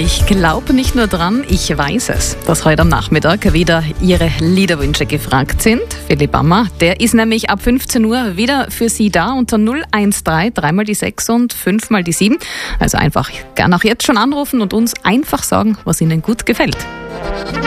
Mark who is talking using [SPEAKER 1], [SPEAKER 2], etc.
[SPEAKER 1] Ich glaube nicht nur dran, ich weiß es, dass heute am Nachmittag wieder Ihre Liederwünsche gefragt sind. Philipp Ammer, der ist nämlich ab 15 Uhr wieder für Sie da unter 013 3 mal die 6 und 5 mal die 7. Also einfach gerne auch jetzt schon anrufen und uns einfach sagen, was Ihnen gut gefällt.